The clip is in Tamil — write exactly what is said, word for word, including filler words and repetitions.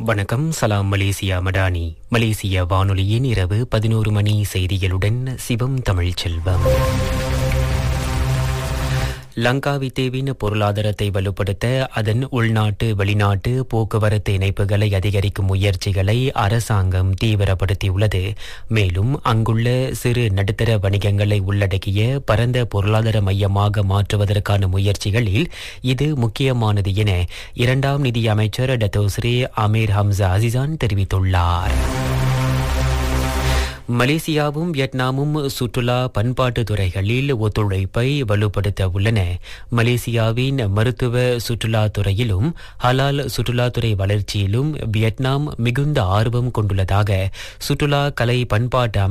வணக்கம். சலாம் மலேசியா மடானி. மலேசிய வானொலியின் இரவு பதினோரு மணி செய்திகளுடன் சிவம் தமிழ் செல்வம். லங்காவி தீவின் பொருளாதாரத்தை வலுப்படுத்த அதன் உள்நாட்டு வெளிநாட்டு போக்குவரத்து இணைப்புகளை அதிகரிக்கும் முயற்சிகளை அரசாங்கம் தீவிரப்படுத்தியுள்ளது. மேலும் அங்குள்ள சிறு நடுத்தர வணிகங்களை உள்ளடக்கிய பரந்த பொருளாதார மையமாக மாற்றுவதற்கான முயற்சிகளில் இது முக்கியமானது என இரண்டாம் நிதி அமைச்சர் டத்தோஸ்ரீ அமீர் ஹம்சா அசிசான் தெரிவித்துள்ளார். மலேசியாவும் வியட்நாமும் சுற்றுலா பண்பாட்டு துறைகளில் ஒத்துழைப்பை வலுப்படுத்த உள்ளன. மலேசியாவின் மருத்துவ சுற்றுலா துறையிலும் ஹலால் சுற்றுலாத்துறை வளர்ச்சியிலும் வியட்நாம் மிகுந்த ஆர்வம் கொண்டுள்ளதாக சுற்றுலா கலை பண்பாட்டு